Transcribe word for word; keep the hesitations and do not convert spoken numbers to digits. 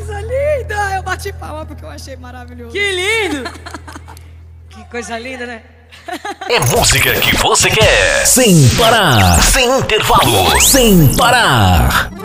coisa linda! Eu bati palma porque eu achei maravilhoso. Que lindo! Que coisa linda, né? É música que você quer. Sem parar. Sem intervalo. Sem parar.